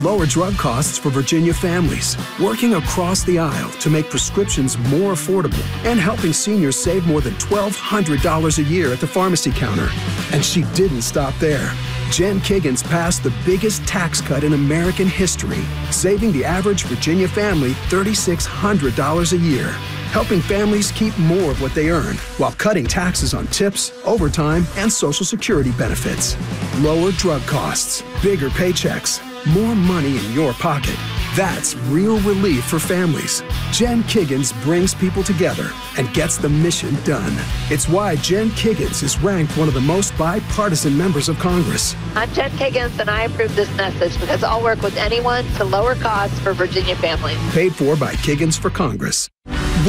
Lower drug costs for Virginia families, working across the aisle to make prescriptions more affordable, and helping seniors save more than $1,200 a year at the pharmacy counter. And she didn't stop there. Jen Kiggins passed the biggest tax cut in American history, saving the average Virginia family $3,600 a year, helping families keep more of what they earn while cutting taxes on tips, overtime, and Social Security benefits. Lower drug costs, bigger paychecks, more money in your pocket. That's real relief for families. Jen Kiggins brings people together and gets the mission done. It's why Jen Kiggins is ranked one of the most bipartisan members of Congress. I'm Jen Kiggins, and I approve this message because I'll work with anyone to lower costs for Virginia families. Paid for by Kiggins for Congress.